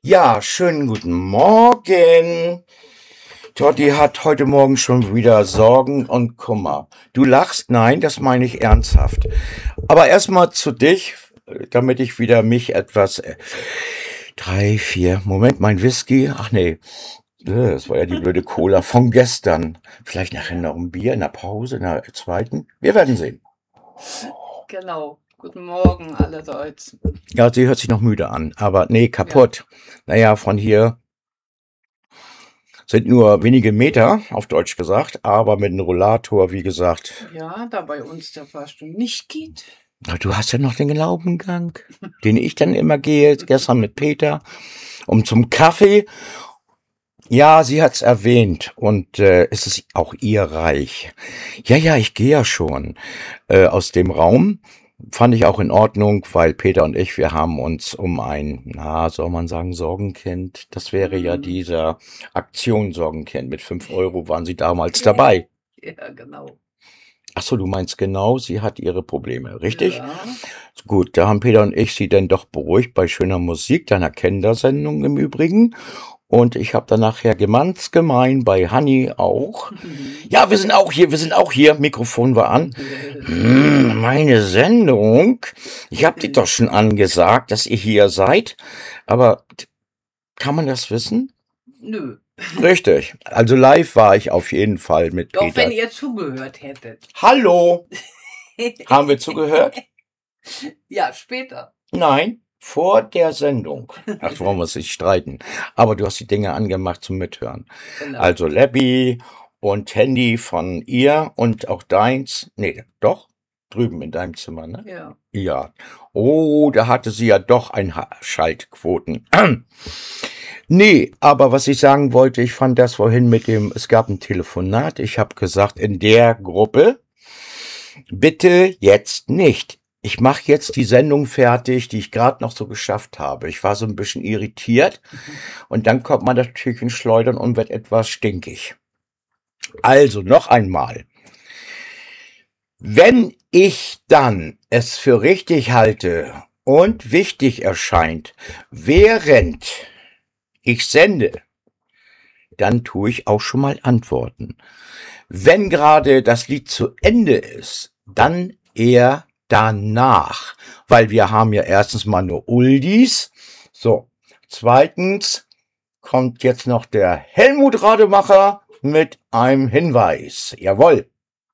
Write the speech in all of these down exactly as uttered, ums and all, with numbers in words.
Ja, schönen guten Morgen. Totti hat heute Morgen schon wieder Sorgen und Kummer. Du lachst? Nein, das meine ich ernsthaft. Aber erstmal zu dich, damit ich wieder mich etwas... Äh, drei, vier, Moment, mein Whisky. Ach nee, das war ja die blöde Cola von gestern. Vielleicht nachher noch ein Bier in der Pause, in der zweiten. Wir werden sehen. Genau. Guten Morgen allerseits. Ja, sie hört sich noch müde an, aber nee, kaputt. Ja. Naja, von hier sind nur wenige Meter, auf Deutsch gesagt, aber mit einem Rollator, wie gesagt. Ja, da bei uns der Fahrstuhl nicht geht. Na, du hast ja noch den Glaubengang, den ich dann immer gehe, gestern mit Peter, um zum Kaffee. Ja, sie hat's erwähnt und äh, es ist auch ihr Reich. Ja, ja, ich gehe ja schon äh, aus dem Raum. Fand ich auch in Ordnung, weil Peter und ich, wir haben uns um ein, na, soll man sagen, Sorgenkind. Das wäre ja dieser Aktion Sorgenkind. Mit fünf Euro waren sie damals dabei. Ja, genau. Ach so, du meinst genau, sie hat ihre Probleme, richtig? Ja. Gut, da haben Peter und ich sie denn doch beruhigt bei schöner Musik, deiner Kindersendung im Übrigen. Und ich habe dann nachher ganz gemein bei Hanni auch. Ja, wir sind auch hier, wir sind auch hier. Mikrofon war an. Hm, meine Sendung. Ich habe dir doch schon angesagt, dass ihr hier seid. Aber kann man das wissen? Nö. Richtig. Also live war ich auf jeden Fall mit Doch, Peter. wenn ihr zugehört hättet. Hallo. Haben wir zugehört? Ja, später. Nein. Vor der Sendung. Ach, wollen wir uns nicht streiten. Aber du hast die Dinge angemacht zum Mithören. Genau. Also Labby und Handy von ihr und auch deins. Nee, doch? Drüben in deinem Zimmer, ne? Ja. Ja. Oh, da hatte sie ja doch ein Ha- Schaltquoten. Nee, aber was ich sagen wollte, ich fand das vorhin mit dem, es gab ein Telefonat. Ich habe gesagt, in der Gruppe, bitte jetzt nicht. Ich mache jetzt die Sendung fertig, die ich gerade noch so geschafft habe. Ich war so ein bisschen irritiert und dann kommt man natürlich in Schleudern und wird etwas stinkig. Also noch einmal. Wenn ich dann es für richtig halte und wichtig erscheint, während ich sende, dann tue ich auch schon mal antworten. Wenn gerade das Lied zu Ende ist, dann eher danach, weil wir haben ja erstens mal nur Oldies. So, zweitens kommt jetzt noch der Helmut Rademacher mit einem Hinweis. Jawohl.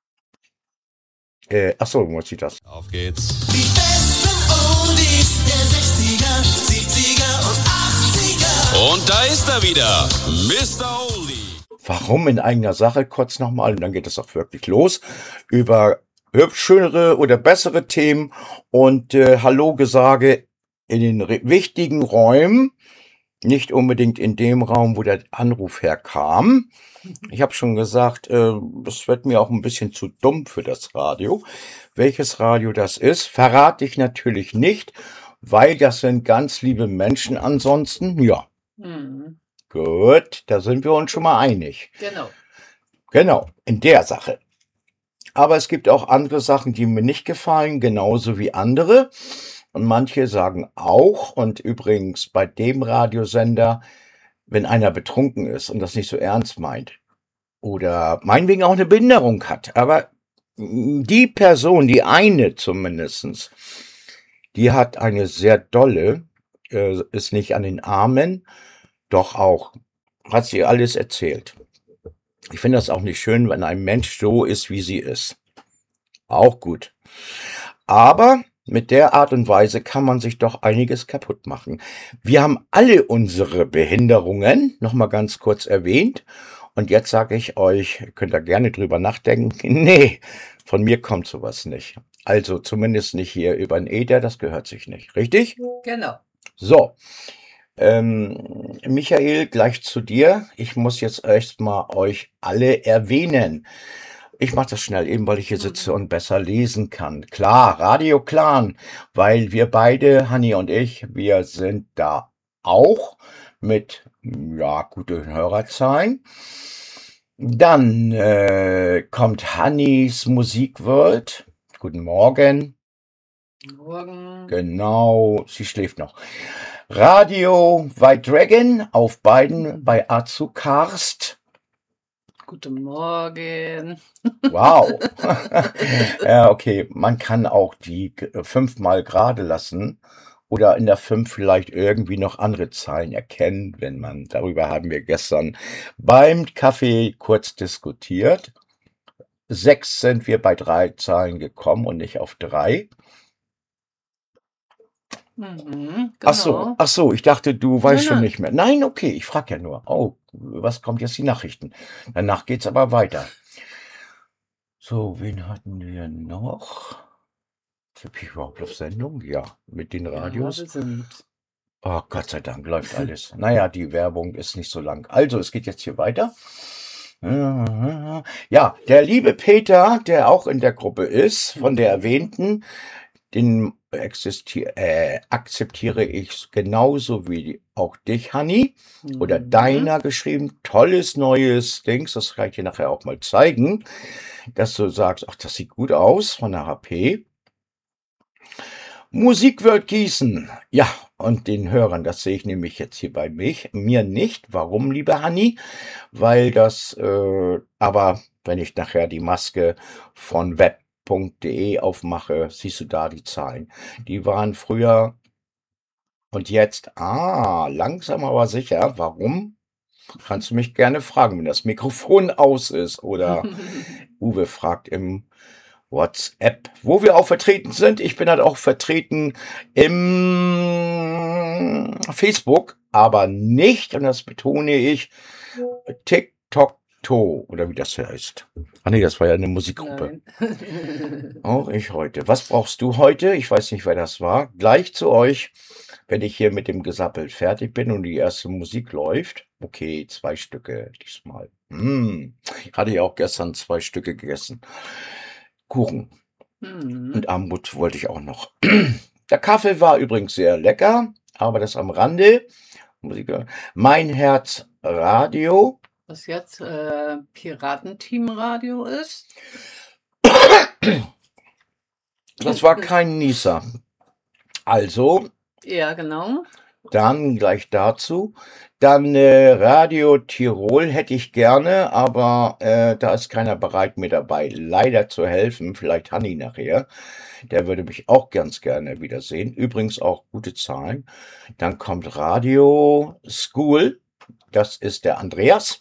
Äh, ach so, muss ich das? Auf geht's. Die besten Oldies der sechziger, siebziger und achtziger. Und da ist er wieder, Mister Oldie. Warum in eigener Sache? Kurz nochmal und dann geht es auch wirklich los. Über hübsch schönere oder bessere Themen und äh, Hallo-Gesage in den re- wichtigen Räumen. Nicht unbedingt in dem Raum, wo der Anruf herkam. Ich habe schon gesagt, äh, es wird mir auch ein bisschen zu dumm für das Radio. Welches Radio das ist, verrate ich natürlich nicht, weil das sind ganz liebe Menschen ansonsten. Ja, Mhm. gut, da sind wir uns schon mal einig. Genau. Genau, in der Sache. Aber es gibt auch andere Sachen, die mir nicht gefallen, genauso wie andere. Und manche sagen auch, und übrigens bei dem Radiosender, wenn einer betrunken ist und das nicht so ernst meint oder meinetwegen auch eine Behinderung hat, aber die Person, die eine zumindestens, die hat eine sehr dolle, äh, ist nicht an den Armen, doch auch, hat sie alles erzählt. Ich finde das auch nicht schön, wenn ein Mensch so ist, wie sie ist. Auch gut. Aber mit der Art und Weise kann man sich doch einiges kaputt machen. Wir haben alle unsere Behinderungen, nochmal ganz kurz erwähnt. Und jetzt sage ich euch, könnt ihr gerne drüber nachdenken. Nee, von mir kommt sowas nicht. Also zumindest nicht hier über den Äther, das gehört sich nicht. Richtig? Genau. So. Ähm, Michael, gleich zu dir. Ich muss jetzt erstmal euch alle erwähnen. Ich mache das schnell, eben weil ich hier sitze und besser lesen kann. Klar, Radio Clan, weil wir beide, Hanni und ich, wir sind da auch mit, ja, guten Hörerzahlen. Dann äh, kommt Hannis Musikworld. Guten Morgen. Morgen. Genau, sie schläft noch. Radio White Dragon auf beiden bei Azu Karst. Guten Morgen. Wow. Ja, okay, man kann auch die g- fünfmal gerade lassen oder in der fünf vielleicht irgendwie noch andere Zahlen erkennen, wenn man, darüber haben wir gestern beim Kaffee kurz diskutiert. Sechs sind wir bei drei Zahlen gekommen und nicht auf drei. Mhm, Ach so, genau. ach so, ich dachte, du weißt Nein, schon nein. nicht mehr. Nein, okay, ich frage ja nur. Oh, was kommt jetzt die Nachrichten? Danach geht's aber weiter. So, wen hatten wir noch? Sind wir überhaupt auf Sendung? Ja, mit den Ja, wir Radios. sind. Oh, Gott sei Dank läuft alles. Naja, die Werbung ist nicht so lang. Also, es geht jetzt hier weiter. Ja, der liebe Peter, der auch in der Gruppe ist, von der erwähnten, den existi- äh, akzeptiere ich genauso wie auch dich, Hanni, oder Mhm. deiner geschrieben. Tolles neues Dings, das kann ich dir nachher auch mal zeigen, dass du sagst, ach, das sieht gut aus von der H P. Musik wird gießen. Ja, und den Hörern, das sehe ich nämlich jetzt hier bei mich, mir nicht. Warum, liebe Hanni? Weil das, äh, aber wenn ich nachher die Maske von web punkt de aufmache, siehst du da die Zahlen. Die waren früher und jetzt, ah, langsam aber sicher. Warum? Kannst du mich gerne fragen, wenn das Mikrofon aus ist oder Uwe fragt im WhatsApp, wo wir auch vertreten sind. Ich bin halt auch vertreten im Facebook, aber nicht, und das betone ich, TikTok oder wie das heißt. Ah nee, das war ja eine Musikgruppe. Nein. Auch ich heute. Was brauchst du heute? Ich weiß nicht, wer das war. Gleich zu euch, wenn ich hier mit dem Gesappel fertig bin und die erste Musik läuft. Okay, zwei Stücke diesmal. Hm, hatte ich auch gestern zwei Stücke gegessen. Kuchen Mhm. und Armut wollte ich auch noch. Der Kaffee war übrigens sehr lecker, aber das am Rande. Musik. Mein Herz Radio. Was jetzt äh, Piratenteam-Radio ist. Das war kein Nieser. Also, Ja, genau. dann gleich dazu. Dann äh, Radio Tirol hätte ich gerne, aber äh, da ist keiner bereit, mir dabei leider zu helfen. Vielleicht Hanni nachher. Der würde mich auch ganz gerne wiedersehen. Übrigens auch gute Zahlen. Dann kommt Radio School. Das ist der Andreas.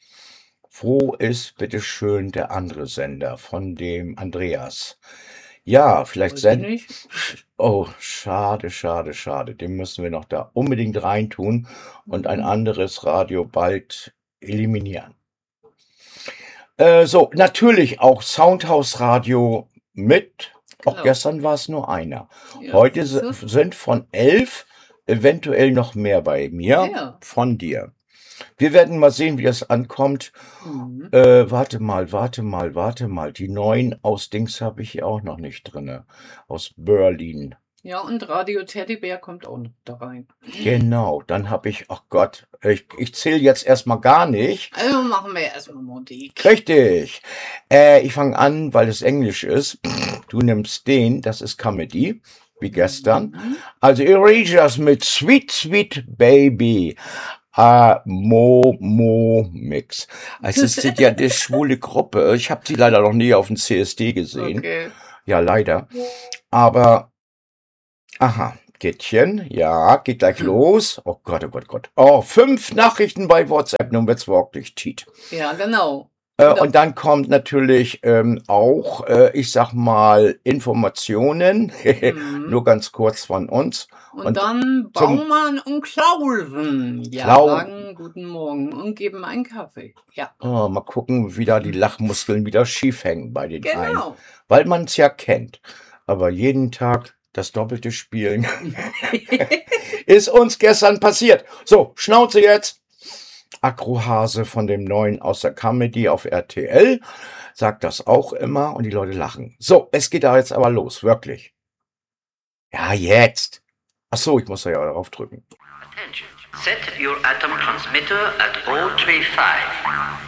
Wo ist bitteschön der andere Sender von dem Andreas? Ja, vielleicht Weiß ich senden. nicht. Oh, schade, schade, schade. Den müssen wir noch da unbedingt reintun und ein Mhm. anderes Radio bald eliminieren. Äh, so, natürlich auch Soundhouse Radio mit. Auch Genau. gestern war es nur einer. Ja, Heute siehst du? si- sind von elf eventuell noch mehr bei mir, Ja. von dir. Wir werden mal sehen, wie das ankommt. Mhm. Äh, warte mal, warte mal, warte mal. Die neuen aus Dings habe ich hier auch noch nicht drinne. Aus Berlin. Ja, und Radio Teddybär kommt auch noch da rein. Genau, dann habe ich, ach Gott, ich, ich zähle jetzt erstmal gar nicht. Also machen wir erstmal Musik. Richtig. Äh, ich fange an, weil es Englisch ist. Du nimmst den, das ist Comedy, wie gestern. Mhm. Also Erasures mit Sweet Sweet Baby. Ah, Mo Mo Mix. Es ist ja eine schwule Gruppe. Ich habe sie leider noch nie auf dem C S D gesehen. Okay. Ja, leider. Aber, aha, Gittchen, ja, geht gleich los. Oh Gott, oh Gott, Gott. Oh, fünf Nachrichten bei WhatsApp, nun wird's wirklich tiet. Ja, genau. Äh, und dann kommt natürlich ähm, auch, äh, ich sag mal, Informationen, Mhm. nur ganz kurz von uns. Und, Und dann zum Baumann und Klausen. Ja, Klau sagen guten Morgen und geben einen Kaffee. Ja, oh, mal gucken, wie da die Lachmuskeln wieder schief hängen bei den einen, genau. weil man es ja kennt. Aber jeden Tag das Doppelte spielen ist uns gestern passiert. So, Schnauze jetzt. Akrohase von dem Neuen aus der Comedy auf R T L sagt das auch immer und die Leute lachen. So, es geht da jetzt aber los, wirklich. Ja, jetzt. Ach so, ich muss da ja darauf drücken. Attention. Set your atom transmitter at zero three five.